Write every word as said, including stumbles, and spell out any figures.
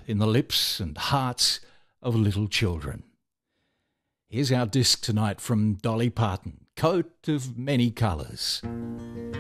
in the lips and hearts of little children. Here's our disc tonight from Dolly Parton, Coat of Many Colours.